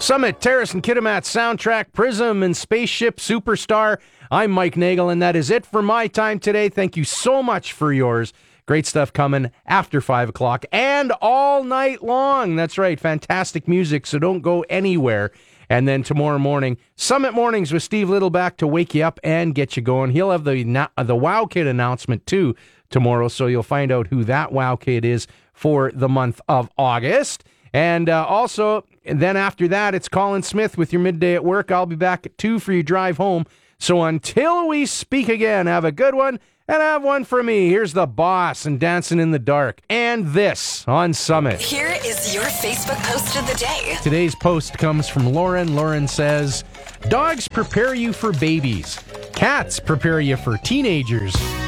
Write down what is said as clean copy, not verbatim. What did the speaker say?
Summit, Terrace and Kitimat Soundtrack, Prism and Spaceship Superstar. I'm Mike Nagel, and that is it for my time today. Thank you so much for yours. Great stuff coming after 5 o'clock and all night long. That's right, fantastic music, so don't go anywhere. And then tomorrow morning, Summit Mornings with Steve Littleback to wake you up and get you going. He'll have the Wow Kid announcement, too, tomorrow, so you'll find out who that Wow Kid is for the month of August. And also, then after that, it's Colin Smith with your Midday at Work. I'll be back at 2 for your drive home. So until we speak again, have a good one, and have one for me. Here's The Boss and Dancing in the Dark. And this on Summit. Here is your Facebook post of the day. Today's post comes from Lauren. Lauren says, dogs prepare you for babies. Cats prepare you for teenagers.